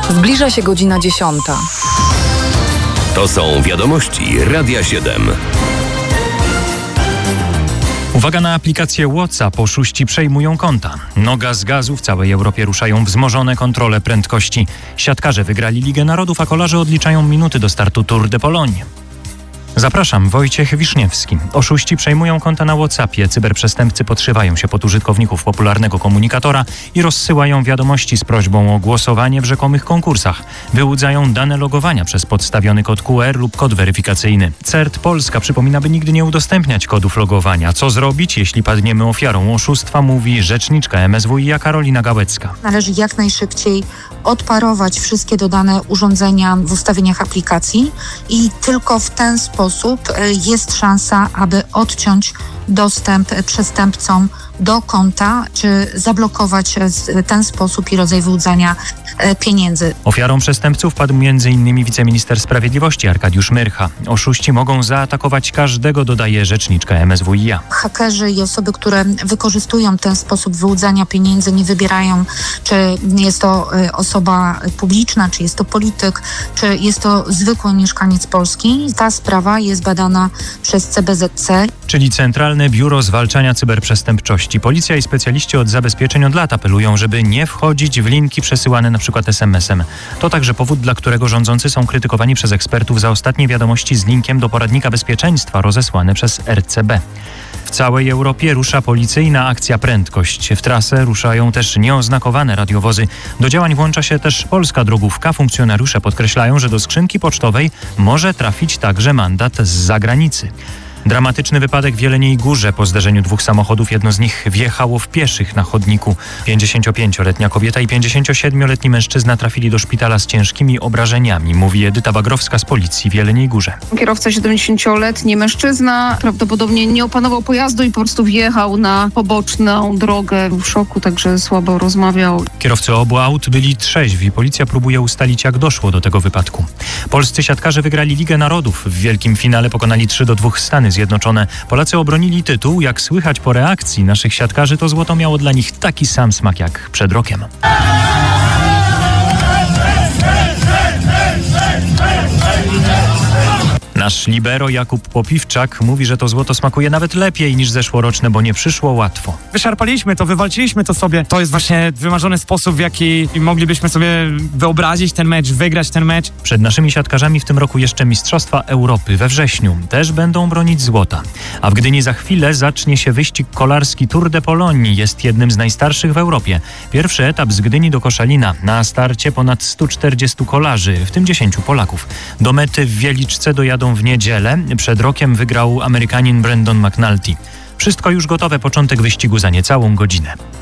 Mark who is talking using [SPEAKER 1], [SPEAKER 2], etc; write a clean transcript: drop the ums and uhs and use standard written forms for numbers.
[SPEAKER 1] Zbliża się godzina 10.
[SPEAKER 2] To są wiadomości Radia 7.
[SPEAKER 3] Uwaga na aplikację WhatsApp. Oszuści przejmują konta. Noga z gazu. W całej Europie ruszają wzmożone kontrole prędkości. Siatkarze wygrali Ligę Narodów, a kolarze odliczają minuty do startu Tour de Pologne. Zapraszam, Wojciech Wiszniewski. Oszuści przejmują konta na WhatsAppie. Cyberprzestępcy podszywają się pod użytkowników popularnego komunikatora i rozsyłają wiadomości z prośbą o głosowanie w rzekomych konkursach. Wyłudzają dane logowania przez podstawiony kod QR lub kod weryfikacyjny. CERT Polska przypomina, by nigdy nie udostępniać kodów logowania. Co zrobić, jeśli padniemy ofiarą oszustwa, mówi rzeczniczka MSWiA Karolina Gałecka.
[SPEAKER 4] Należy jak najszybciej odparować wszystkie dodane urządzenia w ustawieniach aplikacji i tylko w ten sposób jest szansa, aby odciąć dostęp przestępcom do konta, czy zablokować ten sposób i rodzaj wyłudzania pieniędzy.
[SPEAKER 3] Ofiarą przestępców padł m.in. wiceminister sprawiedliwości Arkadiusz Myrcha. Oszuści mogą zaatakować każdego, dodaje rzeczniczka MSWiA.
[SPEAKER 4] Hakerzy i osoby, które wykorzystują ten sposób wyłudzania pieniędzy, nie wybierają, czy jest to osoba publiczna, czy jest to polityk, czy jest to zwykły mieszkaniec Polski. Ta sprawa jest badana przez CBZC.
[SPEAKER 3] Czyli Centralne Biuro Zwalczania Cyberprzestępczości. Policja i specjaliści od zabezpieczeń od lat apelują, żeby nie wchodzić w linki przesyłane np. SMS-em. To także powód, dla którego rządzący są krytykowani przez ekspertów za ostatnie wiadomości z linkiem do poradnika bezpieczeństwa rozesłane przez RCB. W całej Europie rusza policyjna akcja Prędkość. W trasę ruszają też nieoznakowane radiowozy. Do działań włącza się też polska drogówka. Funkcjonariusze podkreślają, że do skrzynki pocztowej może trafić także mandat z zagranicy. Dramatyczny wypadek w Jeleniej Górze. Po zderzeniu dwóch samochodów jedno z nich wjechało w pieszych na chodniku. 55-letnia kobieta i 57-letni mężczyzna trafili do szpitala z ciężkimi obrażeniami, mówi Edyta Bagrowska z policji w Jeleniej Górze.
[SPEAKER 5] Kierowca 70-letni mężczyzna prawdopodobnie nie opanował pojazdu i po prostu wjechał na poboczną drogę. W szoku, także słabo rozmawiał.
[SPEAKER 3] Kierowcy obu aut byli trzeźwi. Policja próbuje ustalić, jak doszło do tego wypadku. Polscy siatkarze wygrali Ligę Narodów. W wielkim finale pokonali 3-2 Stany Zjednoczone. Polacy obronili tytuł. Jak słychać po reakcji naszych siatkarzy, to złoto miało dla nich taki sam smak jak przed rokiem. Nasz libero Jakub Popiwczak mówi, że to złoto smakuje nawet lepiej niż zeszłoroczne, bo nie przyszło łatwo.
[SPEAKER 6] Wyszarpaliśmy to, wywalczyliśmy to sobie. To jest właśnie wymarzony sposób, w jaki moglibyśmy sobie wyobrazić ten mecz, wygrać ten mecz.
[SPEAKER 3] Przed naszymi siatkarzami w tym roku jeszcze Mistrzostwa Europy we wrześniu. Też będą bronić złota. A w Gdyni za chwilę zacznie się wyścig kolarski Tour de Pologne. Jest jednym z najstarszych w Europie. Pierwszy etap z Gdyni do Koszalina. Na starcie ponad 140 kolarzy, w tym 10 Polaków. Do mety w Wieliczce dojadą w niedzielę. Przed rokiem wygrał Amerykanin Brandon McNulty. Wszystko już gotowe, początek wyścigu za niecałą godzinę.